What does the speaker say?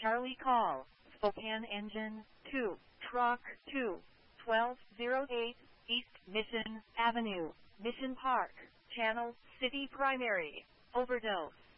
Charlie call, Spokane Engine 2, Truck 2, 1208, East Mission Avenue, Mission Park, Channel City Primary, Overdose.